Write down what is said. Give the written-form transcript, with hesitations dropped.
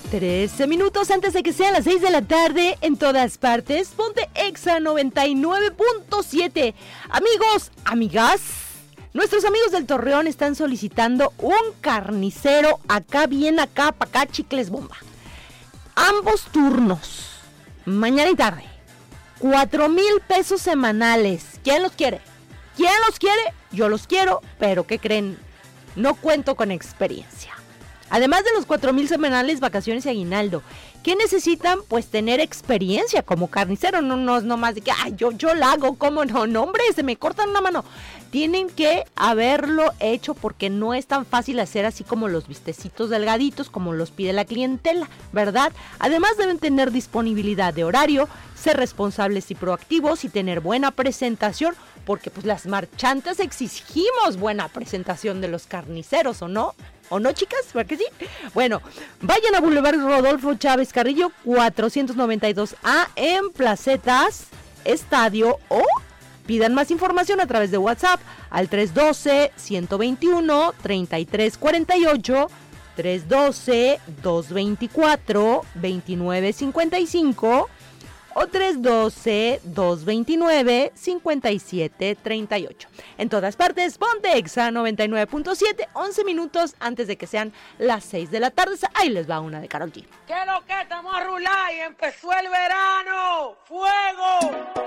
13 minutos antes de que sean las 6 de la tarde en todas partes. Ponte Exa 99.7. Amigos, amigas, nuestros amigos del Torreón están solicitando un carnicero acá, bien acá, pa' acá, chicles bomba. Ambos turnos, mañana y tarde. 4,000 pesos semanales. ¿Quién los quiere? ¿Quién los quiere? Yo los quiero, pero ¿qué creen? No cuento con experiencia. Además de los 4,000 semanales, vacaciones y aguinaldo. ¿Qué necesitan? Pues tener experiencia como carnicero. No es nomás de que yo la hago, ¿cómo no? No, hombre, se me cortan una mano. Tienen que haberlo hecho porque no es tan fácil hacer así como los bistecitos delgaditos como los pide la clientela, ¿verdad? Además deben tener disponibilidad de horario, ser responsables y proactivos y tener buena presentación, porque pues las marchantes exigimos buena presentación de los carniceros, ¿o no? ¿O no, chicas? ¿Por qué sí? Bueno, vayan a Boulevard Rodolfo Chávez Carrillo 492A en Placetas, Estadio, o pidan más información a través de WhatsApp al 312-121-3348, 312-224-2955 o 312-229-5738. En todas partes, ponte Exa 99.7, 11 minutos antes de que sean las 6 de la tarde. Ahí les va una de Karol G. ¿Qué es lo que estamos a rular y empezó el verano? ¡Fuego!